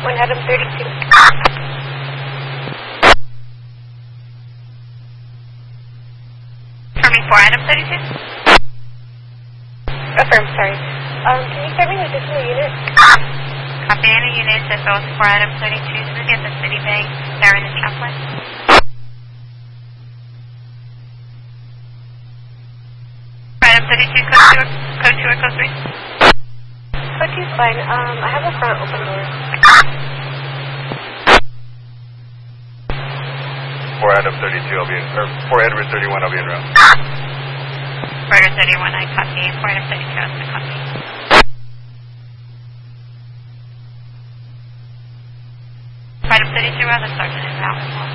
1 Adam 32. Confirming 4 Adam 32. Affirm, sorry. Can you start me an additional unit? Copy any units at both 4 Adam 32 to get the Citibank, there in the Southwest. 4 Adam 32, code 2 or code 3? Code 2's fine. I have a front open door. 4 Adam 32, I'll be in, or 4 Edward 31, I'll be en route. 4 Adam 31, I copy. 4 Adam 32, I also copy. 4 Adam 32, the sergeant is out as well.